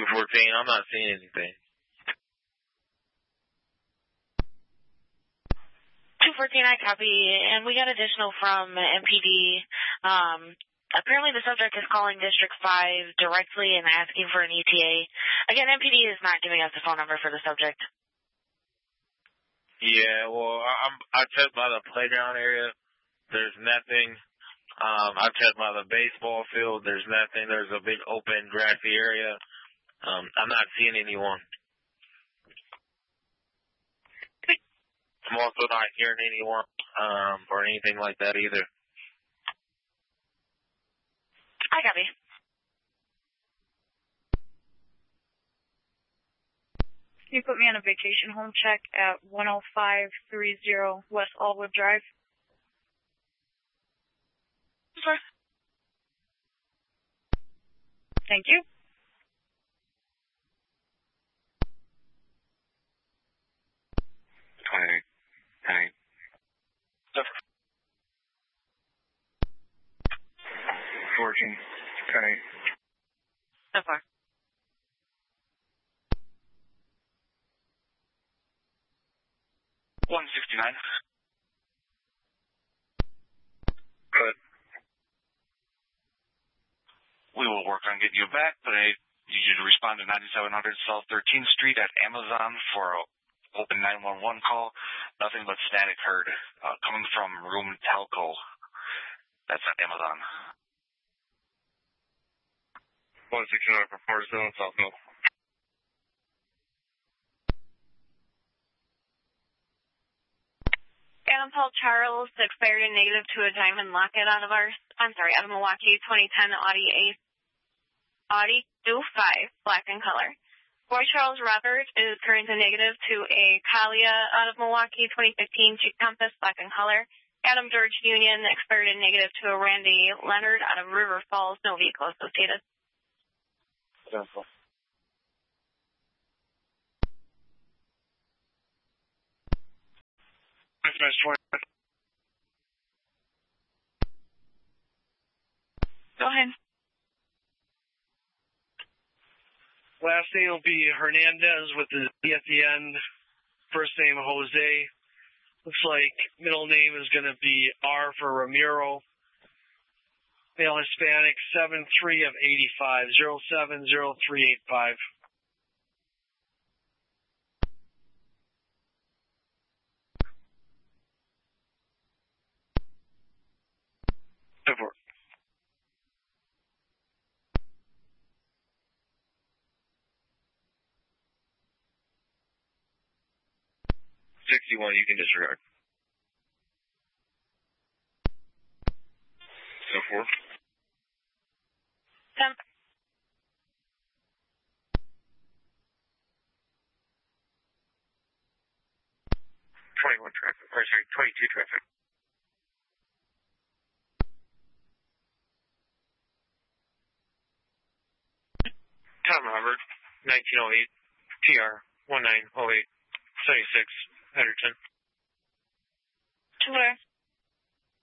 214, I'm not seeing anything. 214, I copy, and we got additional from MPD. Apparently the subject is calling District 5 directly and asking for an ETA. Again, MPD is not giving us the phone number for the subject. Yeah, well, I checked by the playground area. There's nothing. I checked by the baseball field. There's nothing. There's a big open grassy area. I'm not seeing anyone. I'm also not hearing anyone or anything like that either. I copy. Can you put me on a vacation home check at 10530 West Allwood Drive? Sure. Thank you. Hi. 14. Okay. So far. $169. Good. We will work on getting you back, but I need you to respond to 9700 South 13th Street at Amazon for an open 911 call. Nothing but static heard coming from room telco. That's at Amazon. 169 for Forest South Hill. Adam Paul Charles expired in negative to a diamond locket out of Milwaukee 2010 Audi Q5, black in color. Boy Charles Robert is current and negative to a Kalia out of Milwaukee 2015 Jeep Compass, black in color. Adam George Union expired in negative to a Randy Leonard out of River Falls, no vehicle associated. Cancel. Go ahead. Last name will be Hernandez with the Z at the end. First name Jose. Looks like middle name is going to be R for Ramiro. Male Hispanic, 73 of 85, 070385. Over. $61, you can disregard. So 4. 10. 21 traffic, or sorry, 22 traffic. Tom Robert, 1908, TR, 1908, 76, Henderson. 2-way.